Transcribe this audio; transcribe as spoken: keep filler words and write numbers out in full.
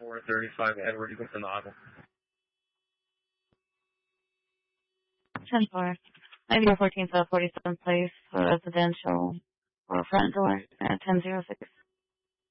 four thirty-five Edward, you go from the auto. ten four. ninety-four fourteen South forty-seventh Place, for residential, or front door, at ten oh six.